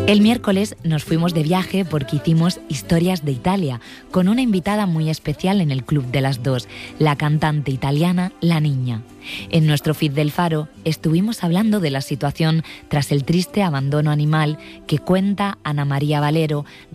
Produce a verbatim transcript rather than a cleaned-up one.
El miércoles nos fuimos de viaje porque hicimos Historias de Italia con una invitada muy especial en el Club de las Dos, la cantante italiana La Niña. En nuestro feed del Faro estuvimos hablando de la situación tras el triste abandono animal que cuenta Ana María Valero,